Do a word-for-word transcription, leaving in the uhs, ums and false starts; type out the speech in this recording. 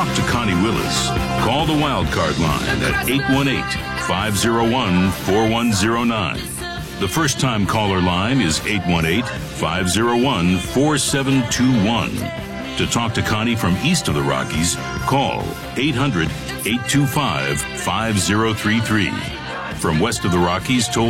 talk to Connie Willis, call the Wildcard line at eight one eight, five oh one, four one oh nine. The first-time caller line is eight one eight, five oh one, four seven two one. To talk to Connie from east of the Rockies, call eight hundred, eight two five, five oh three three. From west of the Rockies, toll